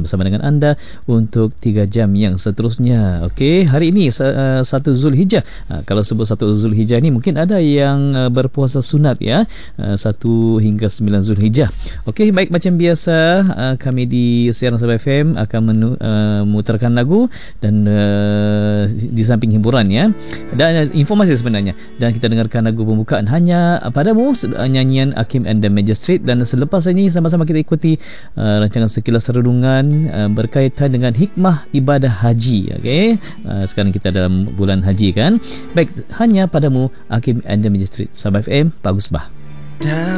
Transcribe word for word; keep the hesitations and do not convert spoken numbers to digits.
bersama dengan anda untuk tiga jam yang seterusnya. Okey, hari ini uh, satu Zulhijjah. Uh, kalau sebut satu Zulhijjah ni mungkin ada yang uh, berpuasa sunat ya. Uh, satu hingga sembilan Zulhijjah. Okey, baik, macam biasa uh, kami di Siaran Sabah F M akan memutarkan uh, lagu dan uh, di samping hiburan ya. Dan uh, informasi sebenarnya, dan kita dengarkan lagu pembukaan Hanya Padamu, nyanyian Hakim and the Magistrate, dan selepas ini sama-sama kita ikuti uh, rancangan Sekilas Renungan uh, berkaitan dengan hikmah ibadah haji. Okey, uh, sekarang kita dalam bulan haji kan. Baik, Hanya Padamu, Hakim and the Magistrate, Sabah F M, Pak Gusbah.